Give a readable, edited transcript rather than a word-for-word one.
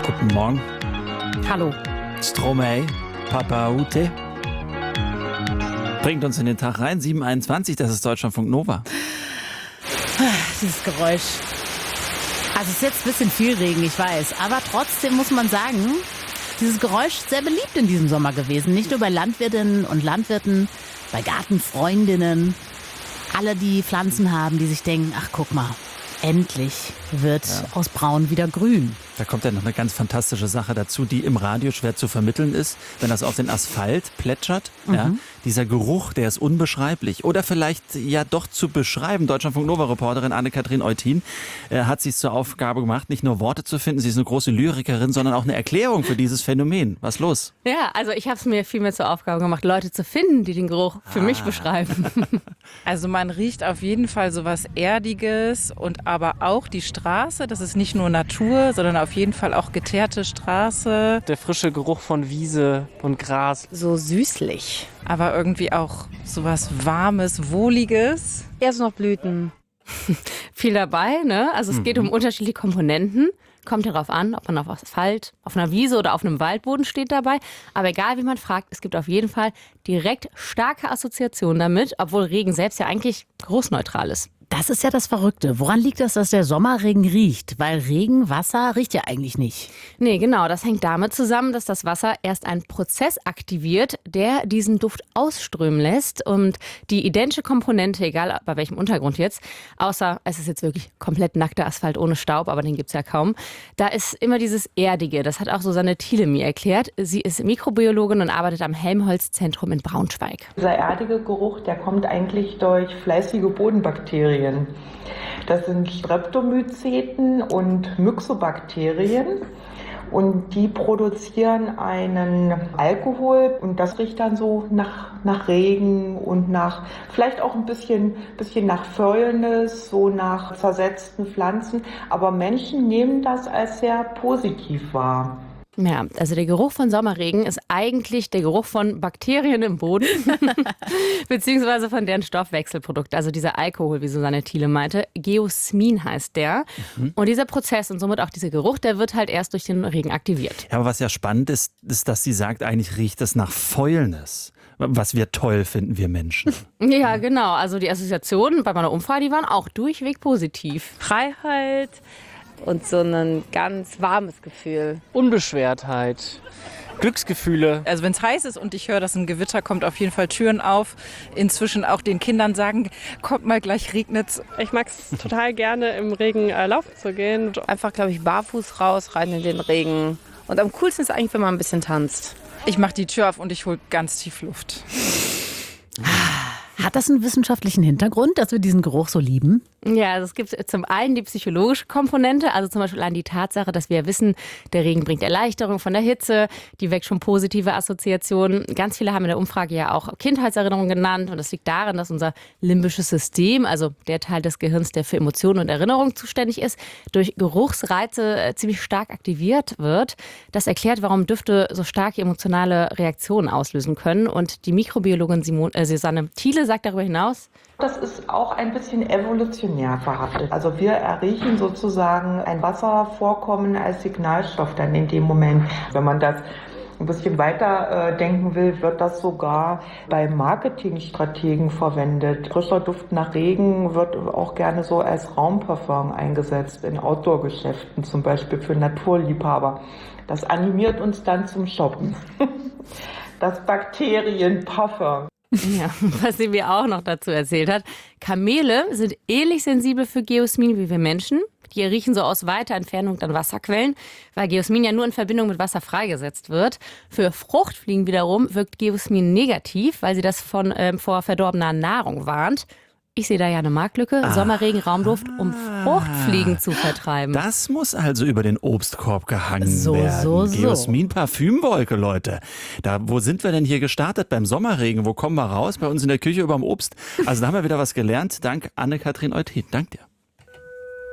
Guten Morgen. Hallo. Stromae, Papa Ute. Bringt uns in den Tag rein. 7:21, das ist Deutschlandfunk Nova. Dieses Geräusch. Also es ist jetzt ein bisschen viel Regen, ich weiß. Aber trotzdem muss man sagen, dieses Geräusch ist sehr beliebt in diesem Sommer gewesen. Nicht nur bei Landwirtinnen und Landwirten, bei Gartenfreundinnen. Alle, die Pflanzen haben, die sich denken, ach guck mal, endlich wird aus Braun wieder grün. Da kommt ja noch eine ganz fantastische Sache dazu, die im Radio schwer zu vermitteln ist, wenn das auf den Asphalt plätschert. Ja, dieser Geruch, der ist unbeschreiblich. Oder vielleicht ja doch zu beschreiben. Deutschlandfunk Nova-Reporterin Anne-Kathrin Eutin hat sich zur Aufgabe gemacht, nicht nur Worte zu finden, sie ist eine große Lyrikerin, sondern auch eine Erklärung für dieses Phänomen. Was los? Ja, also ich habe es mir viel mehr zur Aufgabe gemacht, Leute zu finden, die den Geruch für mich beschreiben. Also man riecht auf jeden Fall so was Erdiges und aber auch die Straße, das ist nicht nur Natur, sondern auf jeden Fall auch geteerte Straße. Der frische Geruch von Wiese und Gras. So süßlich. Aber irgendwie auch so was Warmes, Wohliges. Erst noch Blüten. Viel dabei, ne? Also es geht um unterschiedliche Komponenten. Kommt darauf an, ob man auf Asphalt, auf einer Wiese oder auf einem Waldboden steht dabei. Aber egal, wie man fragt, es gibt auf jeden Fall direkt starke Assoziationen damit, obwohl Regen selbst ja eigentlich geruchsneutral ist. Das ist ja das Verrückte. Woran liegt das, dass der Sommerregen riecht? Weil Regenwasser riecht ja eigentlich nicht. Nee, genau. Das hängt damit zusammen, dass das Wasser erst einen Prozess aktiviert, der diesen Duft ausströmen lässt. Und die identische Komponente, egal bei welchem Untergrund jetzt, außer es ist jetzt wirklich komplett nackter Asphalt ohne Staub, aber den gibt's ja kaum, da ist immer dieses Erdige. Das hat auch Susanne Thiele mir erklärt. Sie ist Mikrobiologin und arbeitet am Helmholtz-Zentrum in Braunschweig. Dieser erdige Geruch, der kommt eigentlich durch fleißige Bodenbakterien. Das sind Streptomyceten und Myxobakterien und die produzieren einen Alkohol und das riecht dann so nach Regen und nach vielleicht auch ein bisschen nach Fäulnis, so nach zersetzten Pflanzen, aber Menschen nehmen das als sehr positiv wahr. Ja, also der Geruch von Sommerregen ist eigentlich der Geruch von Bakterien im Boden, beziehungsweise von deren Stoffwechselprodukt, also dieser Alkohol, wie Susanne Thiele meinte. Geosmin heißt der. Und dieser Prozess und somit auch dieser Geruch, der wird halt erst durch den Regen aktiviert. Ja, aber was ja spannend ist, ist, dass sie sagt, eigentlich riecht es nach Fäulnis. Was wir toll finden, wir Menschen. Ja, genau. Also die Assoziationen bei meiner Umfrage, die waren auch durchweg positiv. Freiheit und so ein ganz warmes Gefühl. Unbeschwertheit. Glücksgefühle. Also wenn es heiß ist und ich höre, dass ein Gewitter kommt, auf jeden Fall Türen auf. Inzwischen auch den Kindern sagen, kommt mal, gleich regnet's. Ich mag es total gerne, im Regen laufen zu gehen. Einfach, glaube ich, barfuß raus, rein in den Regen. Und am coolsten ist eigentlich, wenn man ein bisschen tanzt. Ich mache die Tür auf und ich hole ganz tief Luft. Hat das einen wissenschaftlichen Hintergrund, dass wir diesen Geruch so lieben? Ja, also es gibt zum einen die psychologische Komponente, also zum Beispiel an die Tatsache, dass wir wissen, der Regen bringt Erleichterung von der Hitze, die weckt schon positive Assoziationen. Ganz viele haben in der Umfrage ja auch Kindheitserinnerungen genannt und das liegt daran, dass unser limbisches System, also der Teil des Gehirns, der für Emotionen und Erinnerungen zuständig ist, durch Geruchsreize ziemlich stark aktiviert wird. Das erklärt, warum Düfte so starke emotionale Reaktionen auslösen können. Und die Mikrobiologin Susanne Thiele sagt darüber hinaus: Das ist auch ein bisschen evolutionär verhaftet. Also wir erriechen sozusagen ein Wasservorkommen als Signalstoff dann in dem Moment. Wenn man das ein bisschen weiter denken will, wird das sogar bei Marketingstrategen verwendet. Frischer Duft nach Regen wird auch gerne so als Raumparfum eingesetzt, in Outdoor-Geschäften, zum Beispiel für Naturliebhaber. Das animiert uns dann zum Shoppen. Das Bakterienparfum. Ja, was sie mir auch noch dazu erzählt hat: Kamele sind ähnlich sensibel für Geosmin wie wir Menschen. Die riechen so aus weiter Entfernung dann Wasserquellen, weil Geosmin ja nur in Verbindung mit Wasser freigesetzt wird. Für Fruchtfliegen wiederum wirkt Geosmin negativ, weil sie das vor verdorbener Nahrung warnt. Ich sehe da ja eine Marktlücke. Sommerregen, Raumduft, um Fruchtfliegen zu vertreiben. Das muss also über den Obstkorb gehangen So. Geosmin, Parfümwolke, Leute. Wo sind wir denn hier gestartet? Beim Sommerregen. Wo kommen wir raus? Bei uns in der Küche überm Obst. Also da haben wir wieder was gelernt. Dank Anne-Kathrin Eutin. Dank dir.